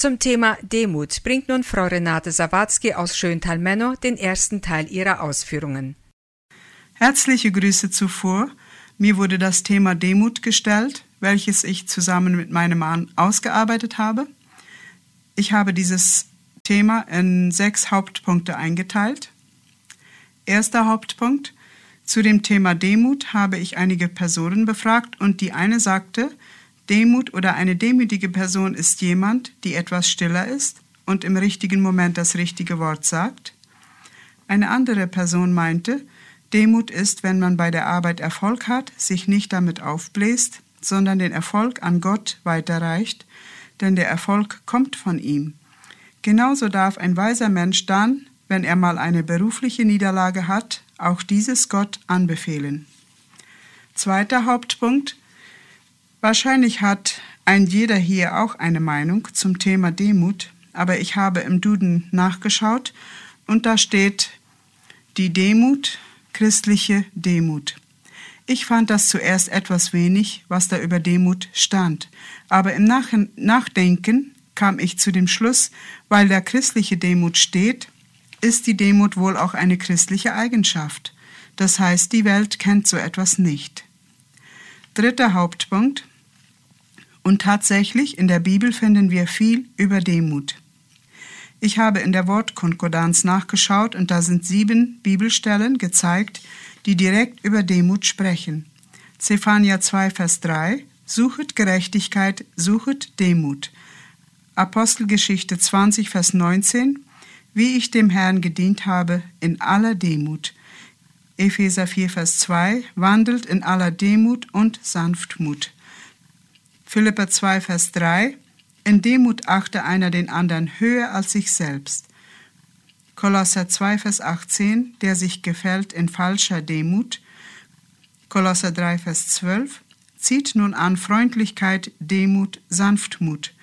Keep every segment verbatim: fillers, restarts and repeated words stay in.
Zum Thema Demut bringt nun Frau Renate Sawatzki aus Schöntal-Menno den ersten Teil ihrer Ausführungen. Herzliche Grüße zuvor. Mir wurde das Thema Demut gestellt, welches ich zusammen mit meinem Mann ausgearbeitet habe. Ich habe dieses Thema in sechs Hauptpunkte eingeteilt. Erster Hauptpunkt: Zu dem Thema Demut habe ich einige Personen befragt und die eine sagte, Demut oder eine demütige Person ist jemand, die etwas stiller ist und im richtigen Moment das richtige Wort sagt. Eine andere Person meinte, Demut ist, wenn man bei der Arbeit Erfolg hat, sich nicht damit aufbläst, sondern den Erfolg an Gott weiterreicht, denn der Erfolg kommt von ihm. Genauso darf ein weiser Mensch dann, wenn er mal eine berufliche Niederlage hat, auch dieses Gott anbefehlen. Zweiter Hauptpunkt: Wahrscheinlich hat ein jeder hier auch eine Meinung zum Thema Demut, aber ich habe im Duden nachgeschaut und da steht die Demut, christliche Demut. Ich fand das zuerst etwas wenig, was da über Demut stand, aber im Nach- Nachdenken kam ich zu dem Schluss, weil da christliche Demut steht, ist die Demut wohl auch eine christliche Eigenschaft. Das heißt, die Welt kennt so etwas nicht. Dritter Hauptpunkt: Und tatsächlich, in der Bibel finden wir viel über Demut. Ich habe in der Wortkonkordanz nachgeschaut und da sind sieben Bibelstellen gezeigt, die direkt über Demut sprechen. Zephania zwei, Vers drei: Suchet Gerechtigkeit, suchet Demut. Apostelgeschichte zwanzig, Vers neunzehn: Wie ich dem Herrn gedient habe, in aller Demut. Epheser vier, Vers zwei: Wandelt in aller Demut und Sanftmut. Philipper zwei, Vers drei: In Demut achte einer den anderen höher als sich selbst. Kolosser zwei, Vers achtzehn: Der sich gefällt in falscher Demut. Kolosser drei, Vers zwölf: Zieht nun an Freundlichkeit, Demut, Sanftmut.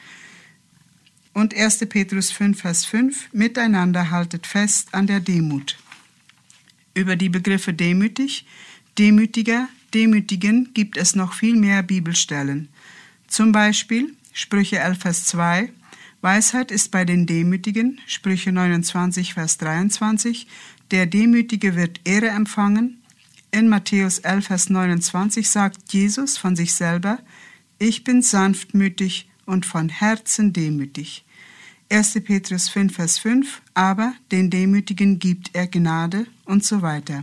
Und erster Petrus fünf, Vers fünf: Miteinander haltet fest an der Demut. Über die Begriffe demütig, demütiger, demütigen gibt es noch viel mehr Bibelstellen. Zum Beispiel Sprüche elf, Vers zwei: Weisheit ist bei den Demütigen, Sprüche neunundzwanzig, Vers dreiundzwanzig: Der Demütige wird Ehre empfangen. In Matthäus elf, Vers neunundzwanzig sagt Jesus von sich selber, ich bin sanftmütig und von Herzen demütig. erster Petrus fünf, Vers fünf: Aber den Demütigen gibt er Gnade und so weiter.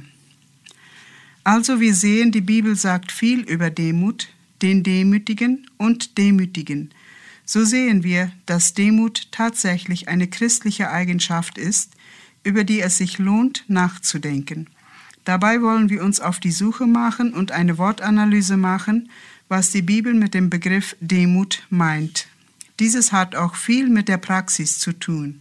Also wir sehen, die Bibel sagt viel über Demut, den Demütigen und Demütigen. So sehen wir, dass Demut tatsächlich eine christliche Eigenschaft ist, über die es sich lohnt, nachzudenken. Dabei wollen wir uns auf die Suche machen und eine Wortanalyse machen, was die Bibel mit dem Begriff Demut meint. Dieses hat auch viel mit der Praxis zu tun.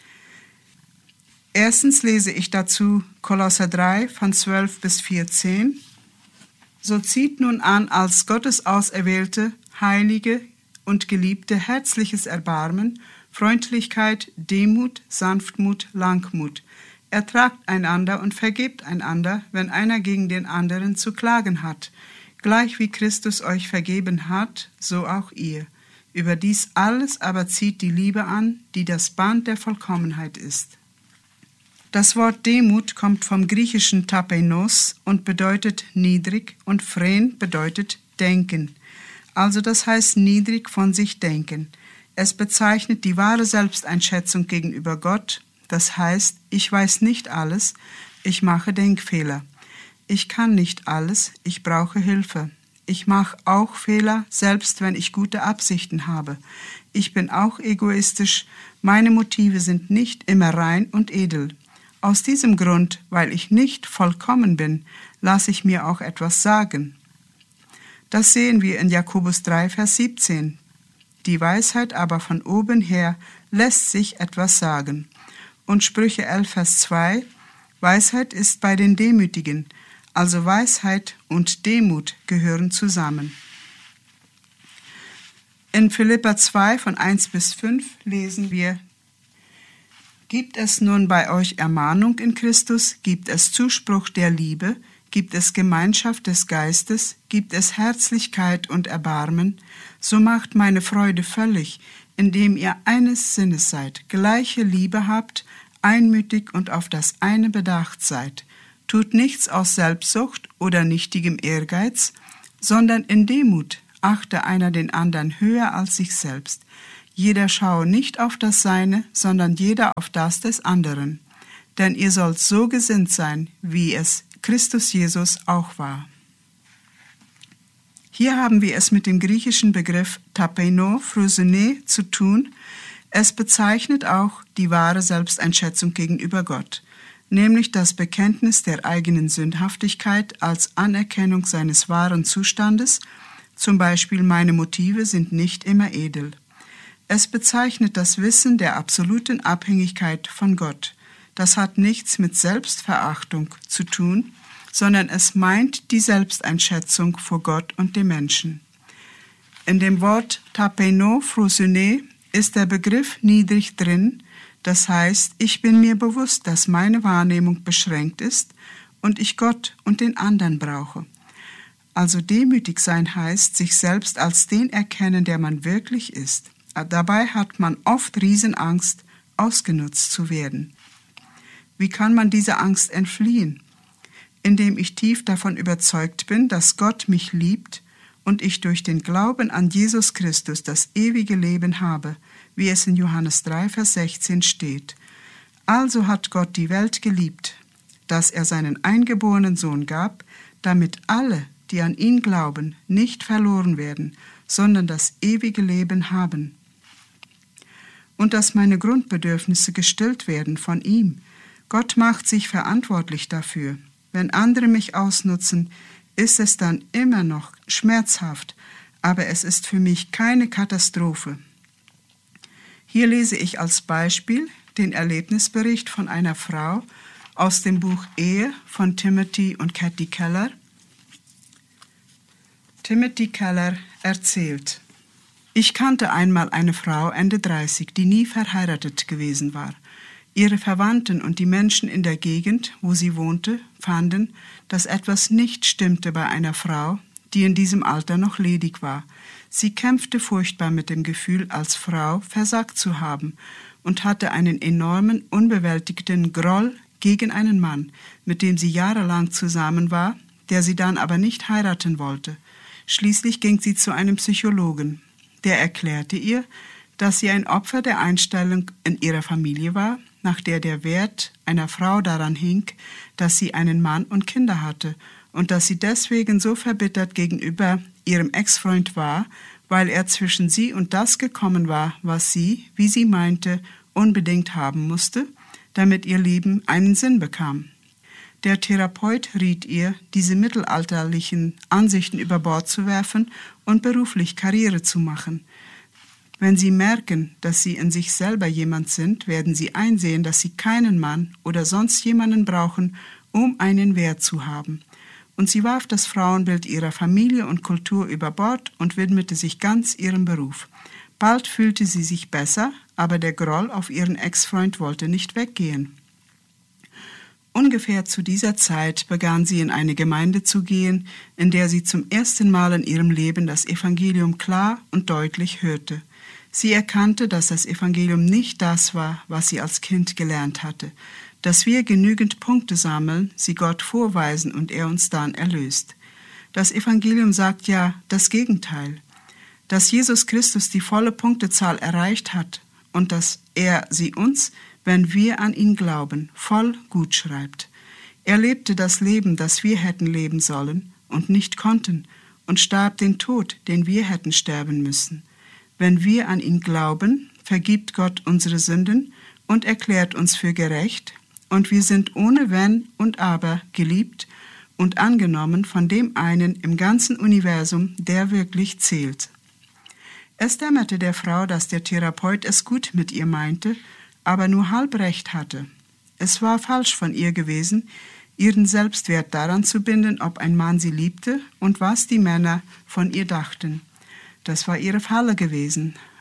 Erstens lese ich dazu Kolosser drei von zwölf bis vierzehn. So zieht nun an als Gottes Auserwählte, Heilige und Geliebte herzliches Erbarmen, Freundlichkeit, Demut, Sanftmut, Langmut. Ertragt einander und vergebt einander, wenn einer gegen den anderen zu klagen hat. Gleich wie Christus euch vergeben hat, so auch ihr. Über dies alles aber zieht die Liebe an, die das Band der Vollkommenheit ist. Das Wort Demut kommt vom griechischen Tapeinos und bedeutet niedrig und phren bedeutet denken. Also das heißt niedrig von sich denken. Es bezeichnet die wahre Selbsteinschätzung gegenüber Gott. Das heißt, ich weiß nicht alles, ich mache Denkfehler. Ich kann nicht alles, ich brauche Hilfe. Ich mache auch Fehler, selbst wenn ich gute Absichten habe. Ich bin auch egoistisch, meine Motive sind nicht immer rein und edel. Aus diesem Grund, weil ich nicht vollkommen bin, lasse ich mir auch etwas sagen. Das sehen wir in Jakobus drei, Vers siebzehn. Die Weisheit aber von oben her lässt sich etwas sagen. Und Sprüche elf, Vers zwei: Weisheit ist bei den Demütigen, also Weisheit und Demut gehören zusammen. In Philipper zwei von eins bis fünf lesen wir: Gibt es nun bei euch Ermahnung in Christus, gibt es Zuspruch der Liebe, gibt es Gemeinschaft des Geistes, gibt es Herzlichkeit und Erbarmen, so macht meine Freude völlig, indem ihr eines Sinnes seid, gleiche Liebe habt, einmütig und auf das eine bedacht seid. Tut nichts aus Selbstsucht oder nichtigem Ehrgeiz, sondern in Demut achte einer den anderen höher als sich selbst. Jeder schaue nicht auf das Seine, sondern jeder auf das des anderen. Denn ihr sollt so gesinnt sein, wie es Christus Jesus auch war. Hier haben wir es mit dem griechischen Begriff tapeino phrosyne zu tun. Es bezeichnet auch die wahre Selbsteinschätzung gegenüber Gott, nämlich das Bekenntnis der eigenen Sündhaftigkeit als Anerkennung seines wahren Zustandes, zum Beispiel meine Motive sind nicht immer edel. Es bezeichnet das Wissen der absoluten Abhängigkeit von Gott. Das hat nichts mit Selbstverachtung zu tun, sondern es meint die Selbsteinschätzung vor Gott und dem Menschen. In dem Wort tapeino phrosyne ist der Begriff niedrig drin, das heißt, ich bin mir bewusst, dass meine Wahrnehmung beschränkt ist und ich Gott und den anderen brauche. Also demütig sein heißt, sich selbst als den erkennen, der man wirklich ist. Dabei hat man oft Riesenangst, ausgenutzt zu werden. Wie kann man dieser Angst entfliehen? Indem ich tief davon überzeugt bin, dass Gott mich liebt und ich durch den Glauben an Jesus Christus das ewige Leben habe, wie es in Johannes drei, Vers sechzehn steht. Also hat Gott die Welt geliebt, dass er seinen eingeborenen Sohn gab, damit alle, die an ihn glauben, nicht verloren werden, sondern das ewige Leben haben. Und dass meine Grundbedürfnisse gestillt werden von ihm. Gott macht sich verantwortlich dafür. Wenn andere mich ausnutzen, ist es dann immer noch schmerzhaft, aber es ist für mich keine Katastrophe. Hier lese ich als Beispiel den Erlebnisbericht von einer Frau aus dem Buch Ehe von Timothy und Cathy Keller. Timothy Keller erzählt: Ich kannte einmal eine Frau Ende dreißig, die nie verheiratet gewesen war. Ihre Verwandten und die Menschen in der Gegend, wo sie wohnte, fanden, dass etwas nicht stimmte bei einer Frau, die in diesem Alter noch ledig war. Sie kämpfte furchtbar mit dem Gefühl, als Frau versagt zu haben und hatte einen enormen, unbewältigten Groll gegen einen Mann, mit dem sie jahrelang zusammen war, der sie dann aber nicht heiraten wollte. Schließlich ging sie zu einem Psychologen. Der erklärte ihr, dass sie ein Opfer der Einstellung in ihrer Familie war, nach der der Wert einer Frau daran hing, dass sie einen Mann und Kinder hatte und dass sie deswegen so verbittert gegenüber ihrem Ex-Freund war, weil er zwischen sie und das gekommen war, was sie, wie sie meinte, unbedingt haben musste, damit ihr Leben einen Sinn bekam. Der Therapeut riet ihr, diese mittelalterlichen Ansichten über Bord zu werfen und beruflich Karriere zu machen. Wenn Sie merken, dass Sie in sich selber jemand sind, werden Sie einsehen, dass Sie keinen Mann oder sonst jemanden brauchen, um einen Wert zu haben. Und sie warf das Frauenbild ihrer Familie und Kultur über Bord und widmete sich ganz ihrem Beruf. Bald fühlte sie sich besser, aber der Groll auf ihren Ex-Freund wollte nicht weggehen. Ungefähr zu dieser Zeit begann sie in eine Gemeinde zu gehen, in der sie zum ersten Mal in ihrem Leben das Evangelium klar und deutlich hörte. Sie erkannte, dass das Evangelium nicht das war, was sie als Kind gelernt hatte, dass wir genügend Punkte sammeln, sie Gott vorweisen und er uns dann erlöst. Das Evangelium sagt ja das Gegenteil, dass Jesus Christus die volle Punktezahl erreicht hat und dass er sie uns, wenn wir an ihn glauben, voll gut schreibt. Er lebte das Leben, das wir hätten leben sollen und nicht konnten, und starb den Tod, den wir hätten sterben müssen. Wenn wir an ihn glauben, vergibt Gott unsere Sünden und erklärt uns für gerecht, und wir sind ohne Wenn und Aber geliebt und angenommen von dem einen im ganzen Universum, der wirklich zählt. Es dämmerte der Frau, dass der Therapeut es gut mit ihr meinte, aber nur halb recht hatte. Es war falsch von ihr gewesen, ihren Selbstwert daran zu binden, ob ein Mann sie liebte und was die Männer von ihr dachten. Das war ihre Falle gewesen.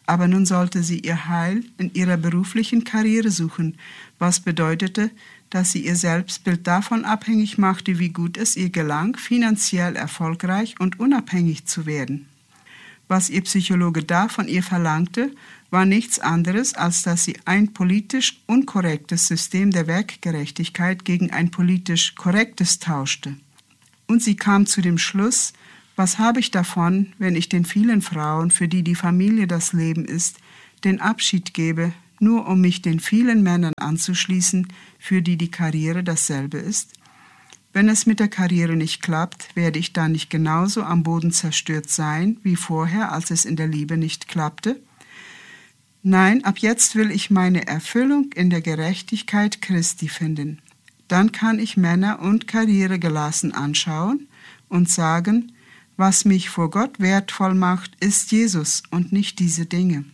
aber nun sollte sie ihr Heil in ihrer beruflichen Karriere suchen, was bedeutete, dass sie ihr Selbstbild davon abhängig machte, wie gut es ihr gelang, finanziell erfolgreich und unabhängig zu werden. Was ihr Psychologe da von ihr verlangte, war nichts anderes, als dass sie ein politisch unkorrektes System der Werkgerechtigkeit gegen ein politisch korrektes tauschte. Und sie kam zu dem Schluss, was habe ich davon, wenn ich den vielen Frauen, für die die Familie das Leben ist, den Abschied gebe, nur um mich den vielen Männern anzuschließen, für die die Karriere dasselbe ist? Wenn es mit der Karriere nicht klappt, werde ich dann nicht genauso am Boden zerstört sein, wie vorher, als es in der Liebe nicht klappte? Nein, ab jetzt will ich meine Erfüllung in der Gerechtigkeit Christi finden. Dann kann ich Männer und Karriere gelassen anschauen und sagen, was mich vor Gott wertvoll macht, ist Jesus und nicht diese Dinge.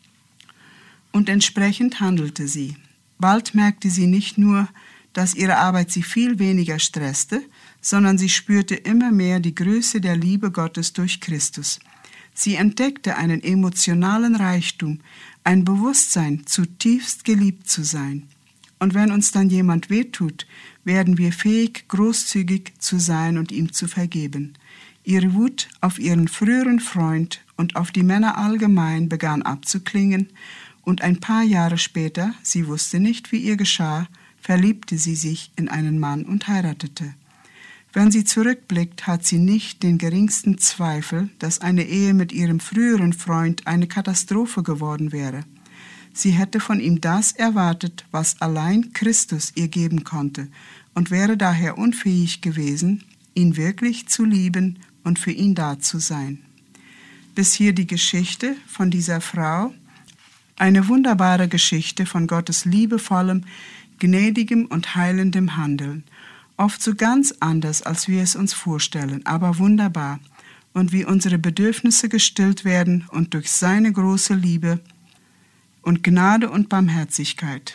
Und entsprechend handelte sie. Bald merkte sie nicht nur, dass ihre Arbeit sie viel weniger stresste, sondern sie spürte immer mehr die Größe der Liebe Gottes durch Christus. Sie entdeckte einen emotionalen Reichtum, ein Bewusstsein, zutiefst geliebt zu sein. Und wenn uns dann jemand wehtut, werden wir fähig, großzügig zu sein und ihm zu vergeben. Ihre Wut auf ihren früheren Freund und auf die Männer allgemein begann abzuklingen, und ein paar Jahre später, sie wusste nicht, wie ihr geschah, verliebte sie sich in einen Mann und heiratete. Wenn sie zurückblickt, hat sie nicht den geringsten Zweifel, dass eine Ehe mit ihrem früheren Freund eine Katastrophe geworden wäre. Sie hätte von ihm das erwartet, was allein Christus ihr geben konnte, und wäre daher unfähig gewesen, ihn wirklich zu lieben und für ihn da zu sein. Bis hier die Geschichte von dieser Frau, eine wunderbare Geschichte von Gottes liebevollem, gnädigem und heilendem Handeln, oft so ganz anders, als wir es uns vorstellen, aber wunderbar, und wie unsere Bedürfnisse gestillt werden und durch seine große Liebe und Gnade und Barmherzigkeit.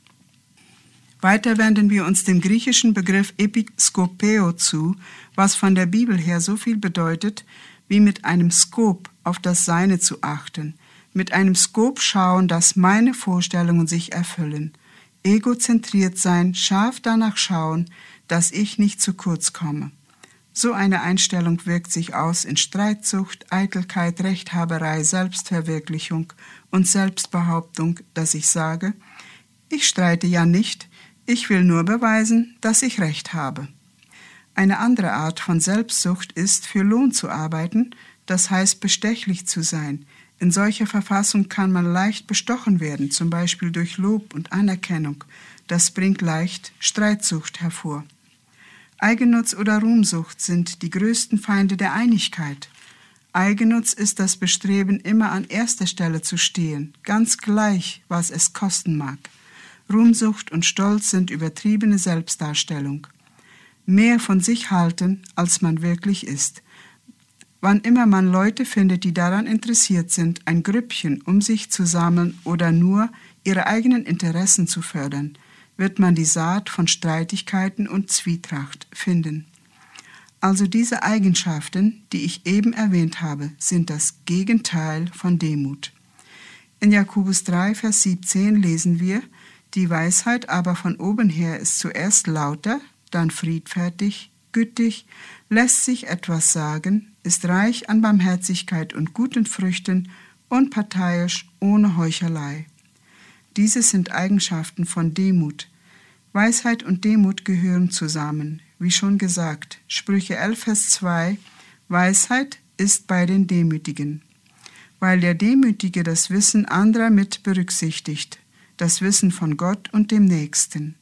Weiter wenden wir uns dem griechischen Begriff Episkopeo zu, was von der Bibel her so viel bedeutet, wie mit einem Skop auf das Seine zu achten, mit einem Skop schauen, dass meine Vorstellungen sich erfüllen, egozentriert sein, scharf danach schauen, dass ich nicht zu kurz komme. So eine Einstellung wirkt sich aus in Streitsucht, Eitelkeit, Rechthaberei, Selbstverwirklichung und Selbstbehauptung, dass ich sage, ich streite ja nicht, ich will nur beweisen, dass ich Recht habe. Eine andere Art von Selbstsucht ist, für Lohn zu arbeiten, das heißt bestechlich zu sein. In solcher Verfassung kann man leicht bestochen werden, zum Beispiel durch Lob und Anerkennung. Das bringt leicht Streitsucht hervor. Eigennutz oder Ruhmsucht sind die größten Feinde der Einigkeit. Eigennutz ist das Bestreben, immer an erster Stelle zu stehen, ganz gleich, was es kosten mag. Ruhmsucht und Stolz sind übertriebene Selbstdarstellung. Mehr von sich halten, als man wirklich ist. Wann immer man Leute findet, die daran interessiert sind, ein Grüppchen um sich zu sammeln oder nur ihre eigenen Interessen zu fördern, wird man die Saat von Streitigkeiten und Zwietracht finden. Also diese Eigenschaften, die ich eben erwähnt habe, sind das Gegenteil von Demut. In Jakobus drei, Vers siebzehn lesen wir, die Weisheit aber von oben her ist zuerst lauter, dann friedfertig, gütig, lässt sich etwas sagen, ist reich an Barmherzigkeit und guten Früchten, unparteiisch, ohne Heuchelei. Diese sind Eigenschaften von Demut. Weisheit und Demut gehören zusammen. Wie schon gesagt, Sprüche elf, Vers zwei, Weisheit ist bei den Demütigen. Weil der Demütige das Wissen anderer mit berücksichtigt, das Wissen von Gott und dem Nächsten.